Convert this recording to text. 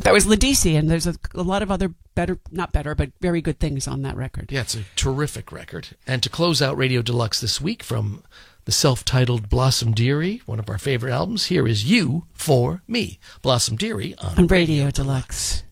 That was Ledisi, and there's a lot of other not better, but very good things on that record. Yeah, it's a terrific record. And to close out Radio Deluxe this week from the self-titled Blossom Dearie, one of our favorite albums, here is You for Me, Blossom Dearie on Radio Deluxe.